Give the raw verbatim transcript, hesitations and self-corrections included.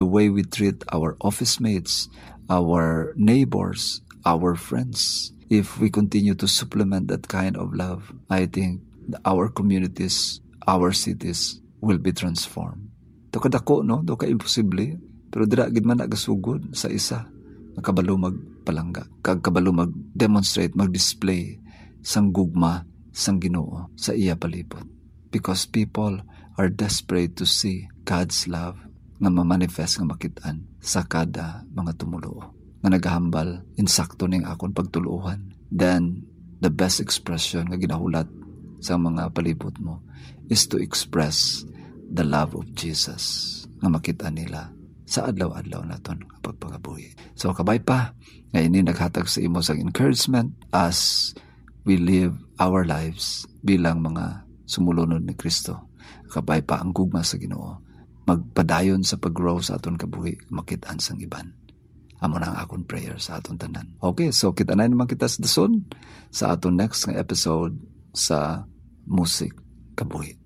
way we treat our office mates, our neighbors, our friends. If we continue to supplement that kind of love, I think our communities, our cities will be transformed. Ito kadako, no? Ito ka-imposible. Pero dira gid man nagasugod sa isa. Nakabalo magpalangga. Kagkabalo mag-demonstrate, mag-display sang gugma, sang Ginoo sa iya palibot. Because people are desperate to see God's love nga ma-manifest nga makitaan sa kada mga tumulo. Nga naghambal, insakto ning akon pagtuluhan. Then, the best expression nga ginahulat sa mga palibot mo is to express the love of Jesus nga makita nila sa adlaw-adlaw naton nga pagpangabuhi. So kabay pa, ngayon ni naghatag sa imo sang encouragement as we live our lives bilang mga sumulunod ni Kristo. Kabay pa ang gugma sa Ginoo, magpadayon sa paggrow sa aton kabuhi, makitaan sang iban. Amo na ang akong prayer sa aton tanan. Okay, so kita na naman kita sa dason sa aton next nga episode sa Musik Kabuhi.